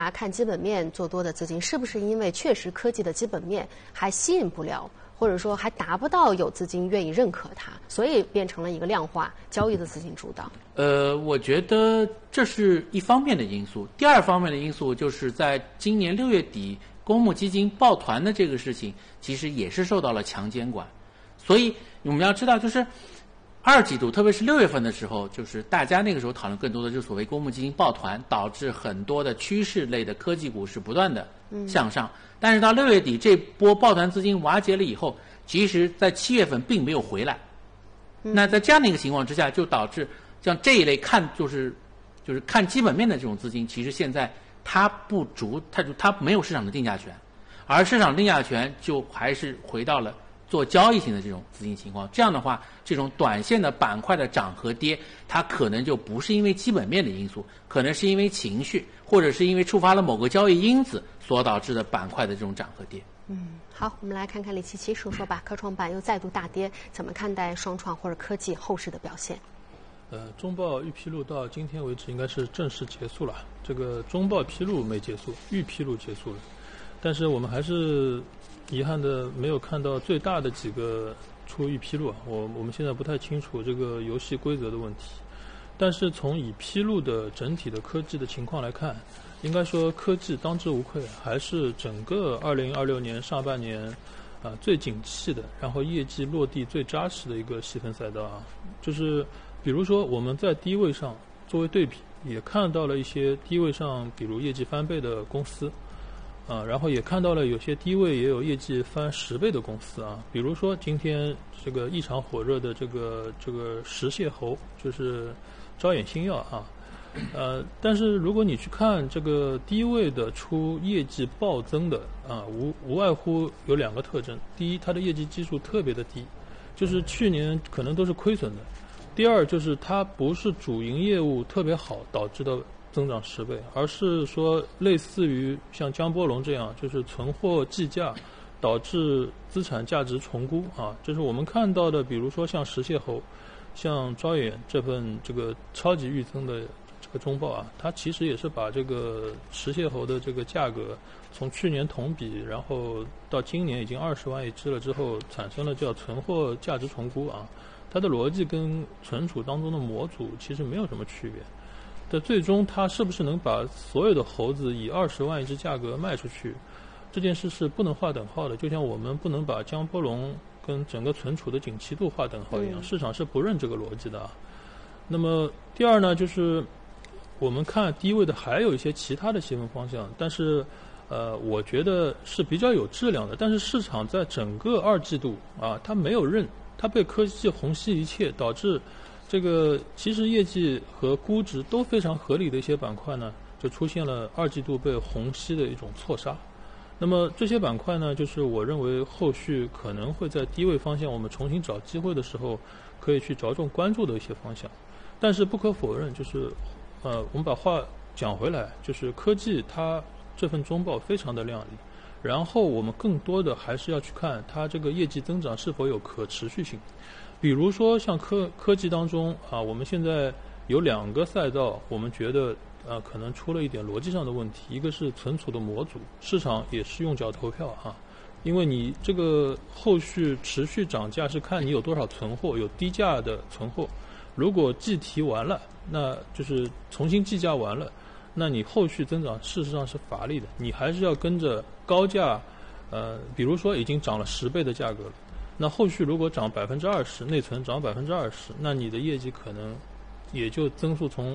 看基本面做多的资金，是不是因为确实科技的基本面还吸引不了，或者说还达不到有资金愿意认可它，所以变成了一个量化交易的资金主导？ 我觉得这是一方面的因素。第二方面的因素就是在今年6月底公募基金抱团的这个事情，其实也是受到了强监管。所以我们要知道，就是二季度，特别是6月份的时候，就是大家那个时候讨论更多的就是所谓公募基金抱团，导致很多的趋势类的科技股是不断的向上。但是到6月底这波抱团资金瓦解了以后，其实在7月份并没有回来。那在这样的一个情况之下，就导致像这一类就是看基本面的这种资金，其实现在它不足，它没有市场的定价权，而市场定价权就还是回到了做交易型的这种资金情况。这样的话，这种短线的板块的涨和跌，它可能就不是因为基本面的因素，可能是因为情绪，或者是因为触发了某个交易因子所导致的板块的这种涨和跌。 好，我们来看看李77说说吧。科创板又再度大跌，怎么看待双创或者科技后市的表现？ 中报预披露到今天为止应该是正式结束了。这个中报披露没结束，预披露结束了，但是我们还是遗憾的没有看到最大的几个出预披露啊。我们现在不太清楚这个游戏规则的问题，但是从已披露的整体的科技的情况来看，应该说科技当之无愧还是整个2026年上半年最景气的，然后业绩落地最扎实的一个细分赛道啊。就是比如说我们在低位上作为对比，也看到了一些低位上比如业绩翻倍的公司然后也看到了有些低位也有业绩翻10倍的公司啊。比如说今天这个异常火热的这个石蟹猴，就是招眼新药啊。但是如果你去看这个低位的出业绩暴增的无外乎有2个特征。第一，它的业绩基数特别的低，就是去年可能都是亏损的。第二，就是它不是主营业务特别好导致的增长10倍，而是说类似于像江波龙这样，就是存货计价导致资产价值重估啊。这是我们看到的，比如说像石蟹猴、像招眼这份这个超级预增的这个中报啊，它其实也是把这个石蟹猴的这个价格从去年同比，然后到今年已经20万一只了之后，产生了叫存货价值重估啊。它的逻辑跟存储当中的模组其实没有什么区别。但最终它是不是能把所有的猴子以20万一只价格卖出去，这件事是不能划等号的。就像我们不能把江波龙跟整个存储的景气度划等号一样，市场是不认这个逻辑的啊。那么第二呢，就是我们看低位的还有一些其他的细分方向，但是我觉得是比较有质量的。但是市场在整个2季度它没有认，它被科技虹吸一切，导致这个其实业绩和估值都非常合理的一些板块呢，就出现了2季度被虹吸的一种错杀。那么这些板块呢，就是我认为后续可能会在低位方向我们重新找机会的时候，可以去着重关注的一些方向。但是不可否认，就是我们把话讲回来，就是科技它这份中报非常的亮丽，然后我们更多的还是要去看它这个业绩增长是否有可持续性。比如说像科技当中我们现在有2个赛道，我们觉得可能出了一点逻辑上的问题。一个是存储的模组，市场也是用脚投票因为你这个后续持续涨价是看你有多少存货，有低价的存货。如果计提完了，那就是重新计价完了，那你后续增长事实上是乏力的，你还是要跟着高价比如说已经涨了10倍的价格了，那后续如果涨20%，内存涨20%，那你的业绩可能也就增速从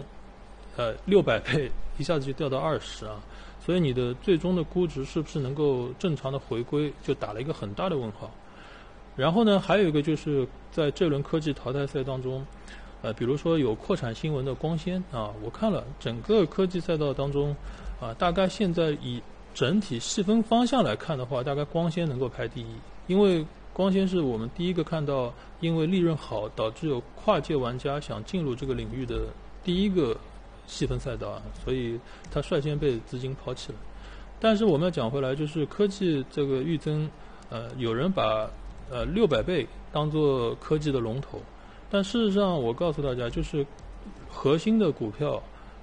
600倍一下子就掉到20所以你的最终的估值是不是能够正常的回归，就打了一个很大的问号。然后呢，还有一个就是在这轮科技淘汰赛当中比如说有扩产新闻的光纤我看了整个科技赛道当中大概现在以整体细分方向来看的话，大概光纤能够排第一，因为光纤是我们第一个看到因为利润好导致有跨界玩家想进入这个领域的第一个细分赛道所以它率先被资金抛弃了。但是我们要讲回来，就是科技这个预增有人把600倍当作科技的龙头，但事实上我告诉大家，就是核心的股票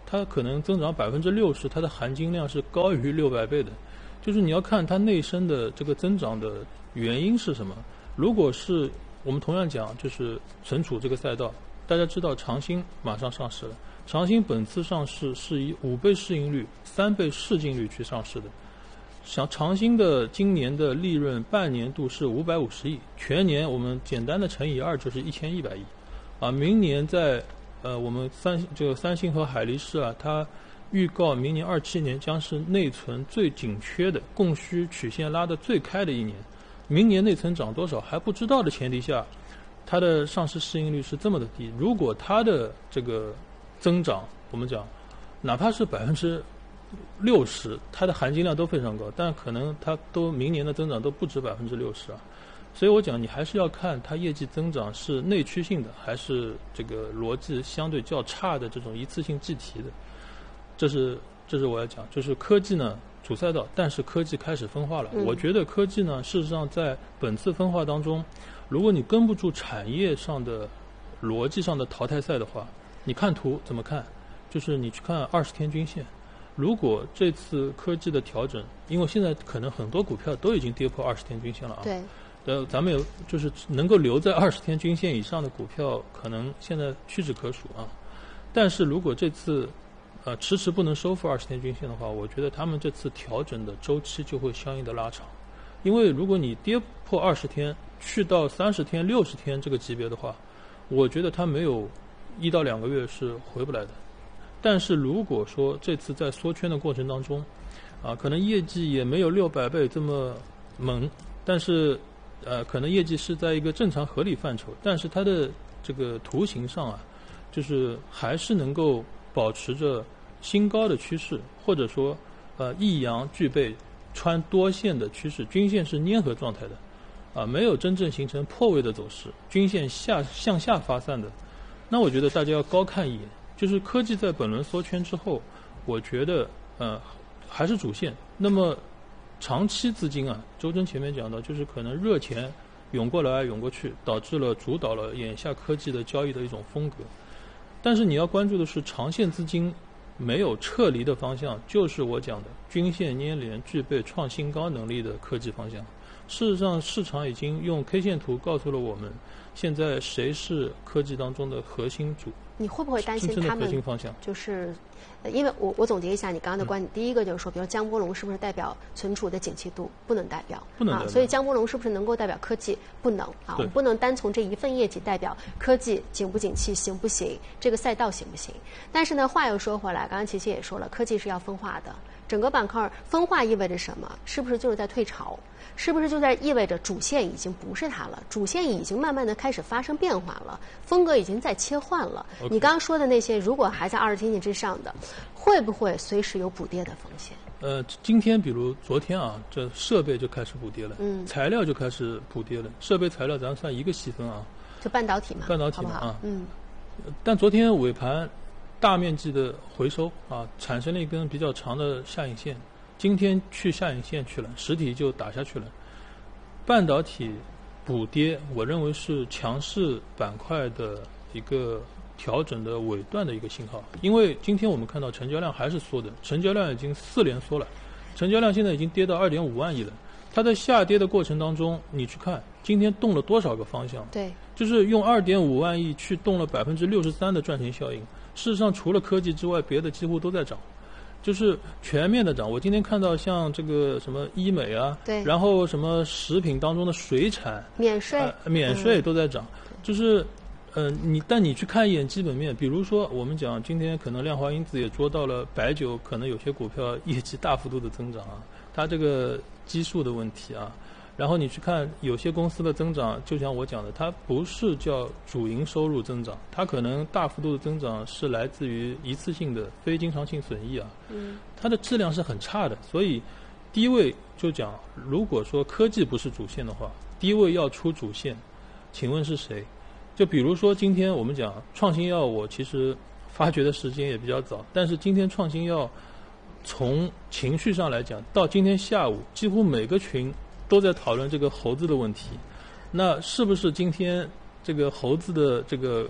它可能增长60%，它的含金量是高于600倍的。就是你要看它内生的这个增长的原因是什么。如果是我们同样讲，就是存储这个赛道，大家知道长兴马上上市了，长兴本次上市是以5倍市盈率、3倍市净率去上市的。像长兴的今年的利润半年度是550亿，全年我们简单的乘以2就是1100亿，啊，明年在我们三星和海力士啊，它预告明年27年将是内存最紧缺的，供需曲线拉得最开的一年。明年内存涨多少还不知道的前提下，它的上市市盈率是这么的低。如果它的这个增长，我们讲哪怕是60%，它的含金量都非常高，但可能它都明年的增长都不止60%啊。所以我讲你还是要看它业绩增长是内驱性的，还是这个逻辑相对较差的这种一次性计提的。这是我要讲，就是科技呢主赛道，但是科技开始分化了。我觉得科技呢，事实上在本次分化当中，如果你跟不住产业上的逻辑上的淘汰赛的话，你看图怎么看？就是你去看20天均线。如果这次科技的调整，因为现在可能很多股票都已经跌破20天均线了啊。 对。 咱们有就是能够留在20天均线以上的股票，可能现在屈指可数啊。但是如果这次迟迟不能收复20天均线的话，我觉得他们这次调整的周期就会相应的拉长。因为如果你跌破20天，去到30天、60天这个级别的话，我觉得它没有1到2个月是回不来的。但是如果说这次在缩圈的过程当中，可能业绩也没有600倍这么猛，但是可能业绩是在一个正常合理范畴，但是它的这个图形上啊，就是还是能够保持着新高的趋势，或者说一阳具备穿多线的趋势，均线是粘合状态的，没有真正形成破位的走势，均线向下发散的。那我觉得大家要高看一眼，就是科技在本轮缩圈之后，我觉得还是主线。那么长期资金啊，周真前面讲到，就是可能热钱涌过来涌过去，主导了眼下科技的交易的一种风格。但是你要关注的是长线资金没有撤离的方向，就是我讲的均线粘连、具备创新高能力的科技方向。事实上，市场已经用 K 线图告诉了我们，现在谁是科技当中的核心主。 你会不会担心他们就是因为我总结一下你刚刚的观点，第一个就是说，比如江波龙是不是代表存储的景气度？不能代表，所以江波龙是不是能够代表科技？不能啊，我们不能单从这一份业绩代表科技景不景气行不行，这个赛道行不行？但是呢，话又说回来，刚刚琪琪也说了，科技是要分化的。整个板块分化意味着什么？是不是就是在退潮？是不是就在意味着主线已经不是它了？主线已经慢慢的开始发生变化了，风格已经在切换了。你刚刚说的那些，如果还在20天线之上的，会不会随时有补跌的风险？ 今天比如昨天啊，这设备就开始补跌了，材料就开始补跌了。设备材料咱算一个细分啊， 就半导体嘛， 半导体嘛好不好？ 但昨天尾盘大面积的回收啊，产生了一根比较长的下影线。今天去下影线去了，实体就打下去了。半导体补跌，我认为是强势板块的一个调整的尾段的一个信号。因为今天我们看到成交量还是缩的，成交量已经4连缩了，成交量现在已经跌到2.5万亿了。它在下跌的过程当中，你去看今天动了多少个方向？ 对， 就是用2.5万亿去动了63%的赚钱效应。事实上，除了科技之外，别的几乎都在涨。就是全面的涨。我今天看到像这个什么医美啊， 对， 然后什么食品当中的水产免税都在涨，就是但你去看一眼基本面，比如说我们讲今天可能量化因子也捉到了白酒，可能有些股票业绩大幅度的增长啊，它这个基数的问题啊。然后你去看有些公司的增长，就像我讲的，它不是叫主营收入增长，它可能大幅度的增长是来自于一次性的非经常性损益啊，它的质量是很差的。所以低位就讲，如果说科技不是主线的话，低位要出主线，请问是谁？就比如说今天我们讲创新药，我其实发掘的时间也比较早，但是今天创新药从情绪上来讲，到今天下午几乎每个群都在讨论这个猴子的问题，那是不是今天这个猴子的这个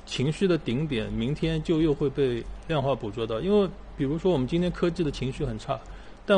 情绪的顶点明天就又会被量化捕捉到。因为比如说我们今天科技的情绪很差，